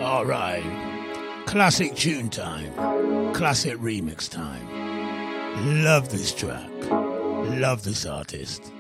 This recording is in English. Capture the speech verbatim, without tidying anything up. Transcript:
All right. Classic tune time. Classic remix time. Love this track. Love this artist.